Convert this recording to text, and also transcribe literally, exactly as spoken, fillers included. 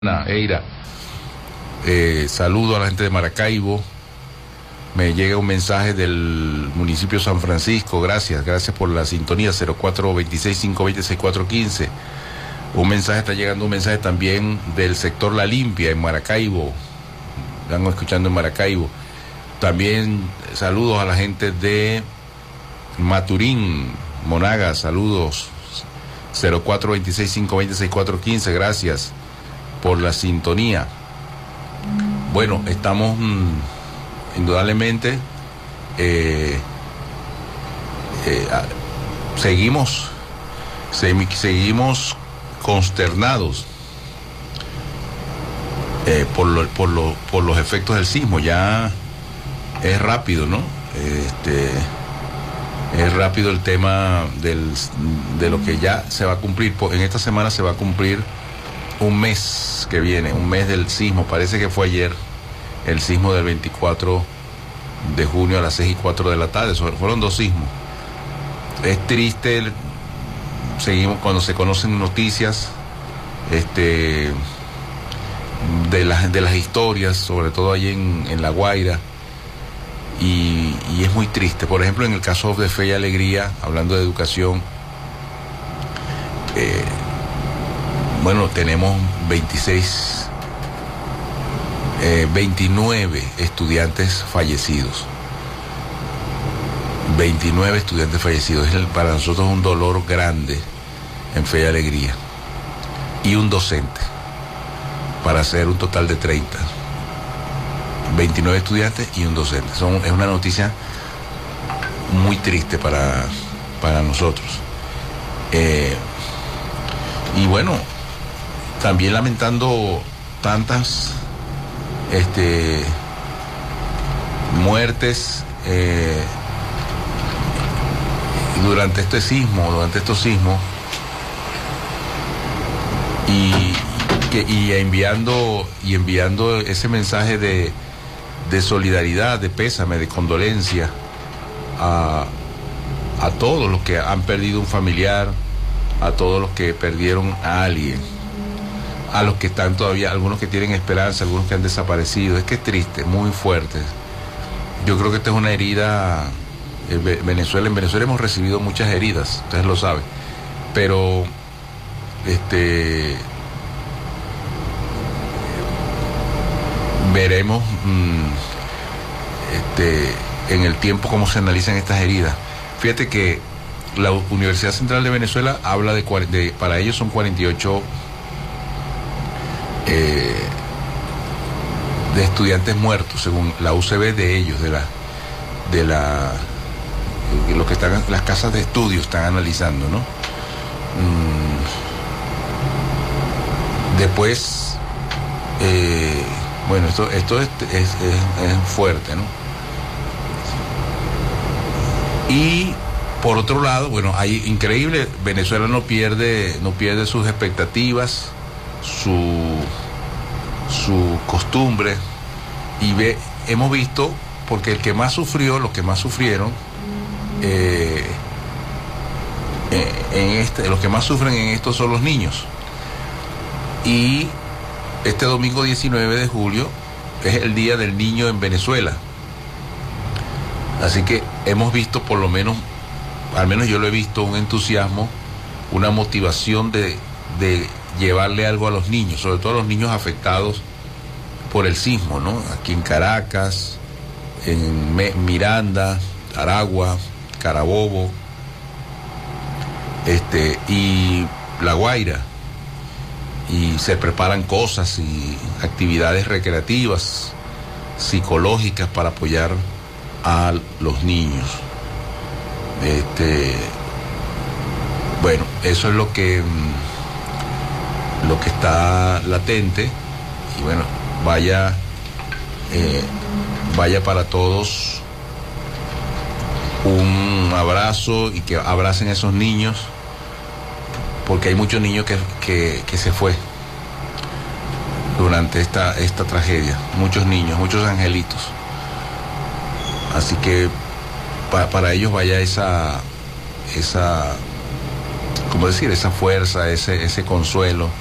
Eira, eh, saludo a la gente de Maracaibo. Me llega un mensaje del municipio de San Francisco. Gracias, gracias por la sintonía. Cero cuatro dos seis, cinco dos cero, seis cuatro uno cinco. Un mensaje, está llegando un mensaje también del sector La Limpia en Maracaibo. Están escuchando en Maracaibo. También saludos a la gente de Maturín, Monagas, saludos. Cero cuatro dos seis, cinco dos cero, seis cuatro uno cinco. Gracias por la sintonía. Bueno, estamos mmm, indudablemente eh, eh, seguimos se, seguimos consternados eh, por, lo, por, lo, por los efectos del sismo. Ya es rápido, ¿no? Este, es rápido el tema del, de lo que ya se va a cumplir. En esta semana se va a cumplir un mes que viene, un mes del sismo. Parece que fue ayer el sismo del veinticuatro de junio a las seis y cuatro de la tarde. Fueron dos sismos. Es triste, seguimos cuando se conocen noticias este de las de las historias, sobre todo allí en, en La Guaira, y, y es muy triste. Por ejemplo, en el caso de Fe y Alegría, hablando de educación, eh, bueno, tenemos veintiséis, eh, veintinueve estudiantes fallecidos. veintinueve estudiantes fallecidos. Es el, para nosotros un dolor grande en Fe y Alegría. Y un docente, para hacer un total de treinta. veintinueve estudiantes y un docente. Son, es una noticia muy triste para, para nosotros. Eh, y bueno, también lamentando tantas este, muertes eh, durante este sismo, durante estos sismos, y, que, y enviando y enviando ese mensaje de, de solidaridad, de pésame, de condolencia a, a todos los que han perdido un familiar, a todos los que perdieron a alguien, a los que están todavía, algunos que tienen esperanza, algunos que han desaparecido. Es que es triste, muy fuerte. Yo creo que esta es una herida. En Venezuela, en Venezuela hemos recibido muchas heridas, ustedes lo saben, pero este veremos mmm, este en el tiempo cómo se analizan estas heridas. Fíjate que la Universidad Central de Venezuela habla de, de para ellos son cuarenta y ocho eh, de estudiantes muertos, según la U C B de ellos, de la de la lo que están las casas de estudio están analizando, ¿no? Mm, después eh, bueno, esto esto es, es, es, es fuerte, ¿no? Y por otro lado, bueno, hay increíble, Venezuela no pierde, no pierde sus expectativas, su, su costumbre, y ve, hemos visto, porque el que más sufrió, los que más sufrieron, eh, en este, los que más sufren en esto son los niños. Y este domingo diecinueve de julio es el Día del Niño en Venezuela. Así que hemos visto por lo menos, al menos yo lo he visto, un entusiasmo, una motivación de, de llevarle algo a los niños, sobre todo a los niños afectados por el sismo, ¿no? Aquí en Caracas, en Miranda, Aragua, Carabobo, este, y La Guaira. Y se preparan cosas y actividades recreativas, psicológicas, para apoyar a los niños. Este, bueno, eso es lo que lo que está latente. Y bueno, vaya eh, vaya para todos un abrazo, y que abracen a esos niños, porque hay muchos niños que, que, que se fue durante esta, esta tragedia, muchos niños, muchos angelitos. Así que pa, para ellos vaya esa, esa, ¿cómo decir? Esa fuerza, ese, ese consuelo,